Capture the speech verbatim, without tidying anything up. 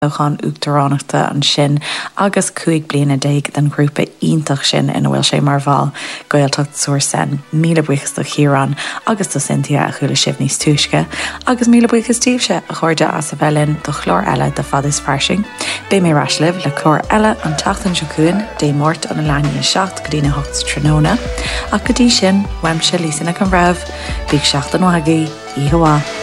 Chan Uachtaránachta an sin agus cuaig bliana déag den grúpa ítach sin ina bhfuil sé mar bhall Gaeltacht suair sen míle buchas do Chiarán agus do Cynthia a chuaigh sibh níos túisce agus míle buchas tíobse a chuirde as a bhelinn do chlór eile de fad is farsing. Bé mé raislibh le chlór eile an tatan se cuain dé mórt an na leine seacht go dtína hocht tróna ach go dtí sin weimse lísanna an raibh bíag seacht an wagaí ihuá.